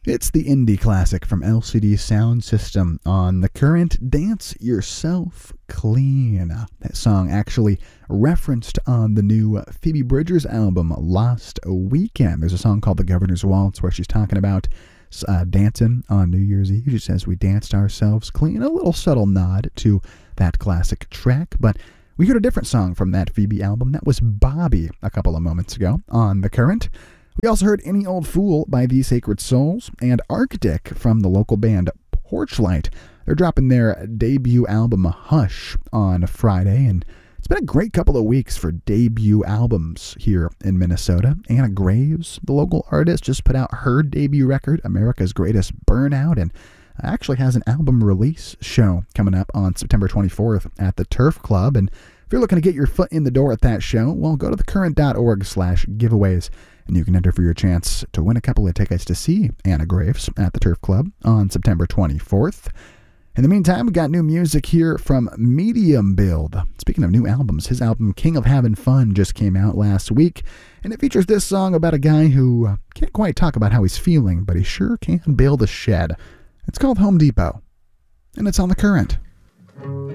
It's the indie classic from LCD Sound System on The Current, Dance Yourself Clean. That song actually referenced on the new Phoebe Bridgers album, Lost Weekend. There's a song called The Governor's Waltz where she's talking about dancing on New Year's Eve. She says we danced ourselves clean. A little subtle nod to that classic track, but we heard a different song from that Phoebe album. That was Bobby a couple of moments ago on The Current. We also heard Any Old Fool by The Sacred Souls and Arctic from the local band Porchlight. They're dropping their debut album Hush on Friday, and it's been a great couple of weeks for debut albums here in Minnesota. Anna Graves, the local artist, just put out her debut record, America's Greatest Burnout, and actually has an album release show coming up on September 24th at the Turf Club. And if you're looking to get your foot in the door at that show, well, go to thecurrent.org/giveaways. And you can enter for your chance to win a couple of tickets to see Anna Graves at the Turf Club on September 24th. In the meantime, we got new music here from Medium Build. Speaking of new albums, his album King of Having Fun just came out last week, and it features this song about a guy who can't quite talk about how he's feeling, but he sure can build a shed. It's called Home Depot, and it's on The Current.